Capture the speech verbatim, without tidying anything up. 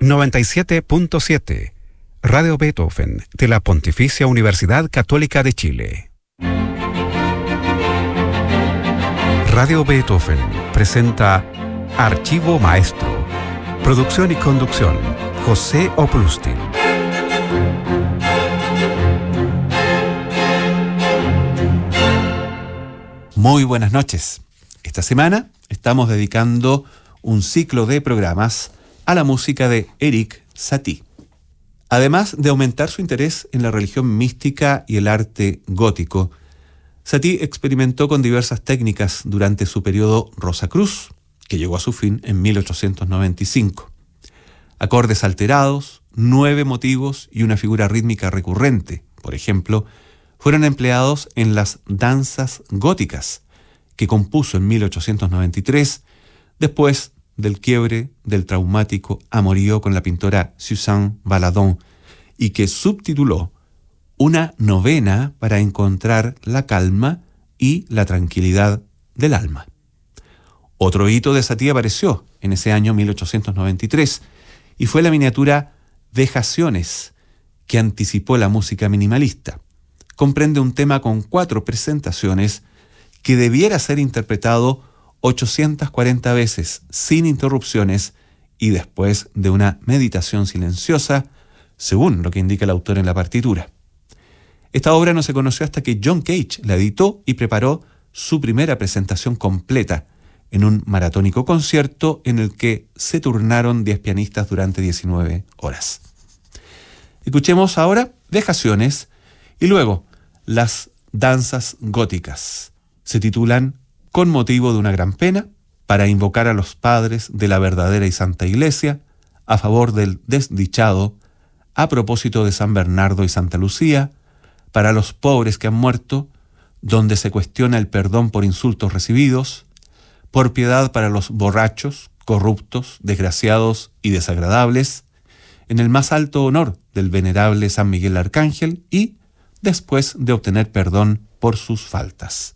noventa y siete punto siete, Radio Beethoven, de la Pontificia Universidad Católica de Chile. Radio Beethoven presenta Archivo Maestro. Producción y conducción, José Oplustin. Muy buenas noches. Esta semana estamos dedicando un ciclo de programas a la música de Erik Satie. Además de aumentar su interés en la religión mística y el arte gótico, Satie experimentó con diversas técnicas durante su periodo Rosacruz, que llegó a su fin en mil ochocientos noventa y cinco. Acordes alterados, nueve motivos y una figura rítmica recurrente, por ejemplo, fueron empleados en las danzas góticas, que compuso en mil ochocientos noventa y tres, después del quiebre del traumático amorío con la pintora Suzanne Valadon, y que subtituló Una novena para encontrar la calma y la tranquilidad del alma. Otro hito de Satie apareció en ese año mil ochocientos noventa y tres, y fue la miniatura Vejaciones, que anticipó la música minimalista. Comprende un tema con cuatro presentaciones que debiera ser interpretado ochocientas cuarenta veces sin interrupciones y después de una meditación silenciosa, según lo que indica el autor en la partitura. Esta obra no se conoció hasta que John Cage la editó y preparó su primera presentación completa en un maratónico concierto en el que se turnaron diez pianistas durante diecinueve horas. Escuchemos ahora Vejaciones y luego las danzas góticas. Se titulan Con motivo de una gran pena, para invocar a los padres de la verdadera y santa Iglesia, a favor del desdichado, a propósito de San Bernardo y Santa Lucía, para los pobres que han muerto, donde se cuestiona el perdón por insultos recibidos, por piedad para los borrachos, corruptos, desgraciados y desagradables, en el más alto honor del venerable San Miguel Arcángel y después de obtener perdón por sus faltas.